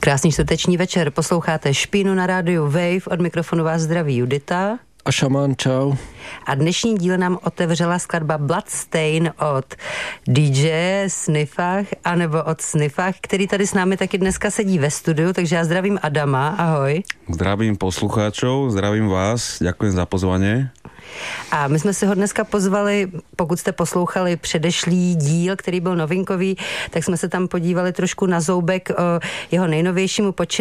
Krásný čtvrteční večer, posloucháte Špínu na rádiu Wave, od mikrofonu vás zdraví Judita. A šamán, čau. A dnešní díl nám otevřela skladba Bloodstain od DJ Sniffach, anebo od Sniffach, který tady s námi taky dneska sedí ve studiu, takže já zdravím Adama, ahoj. Zdravím poslucháčov, zdravím vás, ďakujem za pozvanie. A my jsme si ho dneska pozvali, pokud jste poslouchali předešlý díl, který byl novinkový, tak jsme se tam podívali trošku na zoubek o jeho nejnovějšímu počinu.